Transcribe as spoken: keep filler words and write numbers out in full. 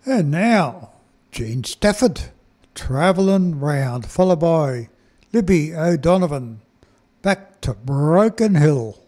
And now, Gene Stafford, travelling round, followed by Libby O'Donovan, back to Broken Hill.